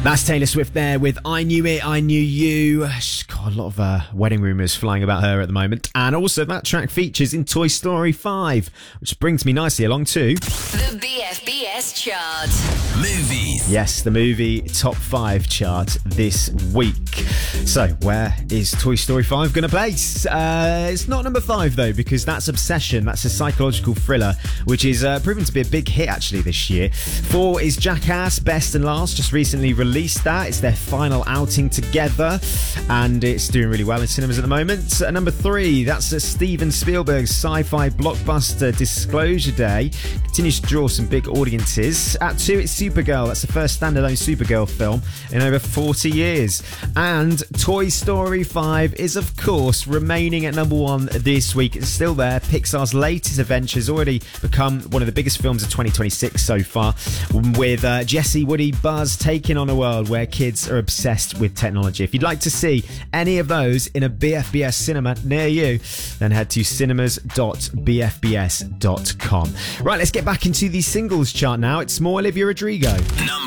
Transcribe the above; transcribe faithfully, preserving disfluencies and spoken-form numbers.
That's Taylor Swift there with I Knew It, I Knew You. She's got a lot of uh, wedding rumours flying about her at the moment. And also that track features in Toy Story five, which brings me nicely along to... The B F B S chart. Movies. Yes, the movie top five chart this week. So, where is Toy Story five going to place? Uh, it's not number five, though, because that's Obsession. That's a psychological thriller, which is uh, proven to be a big hit, actually, this year. Four is Jackass, Best and Last, just recently released that. It's their final outing together, and it's doing really well in cinemas at the moment. Uh, number three, that's uh, Steven Spielberg's sci-fi blockbuster Disclosure Day. Continues to draw some big audiences. At two, it's Supergirl. That's the first standalone Supergirl film in over forty years. And Toy Story five is, of course, remaining at number one this week. It's still there. Pixar's latest adventure has already become one of the biggest films of twenty twenty-six so far, with uh, Jesse, Woody, Buzz taking on a world where kids are obsessed with technology. If you'd like to see any of those in a B F B S cinema near you, then head to cinemas dot b f b s dot com. Right, let's get back into the singles chart now. It's more Olivia Rodrigo. Number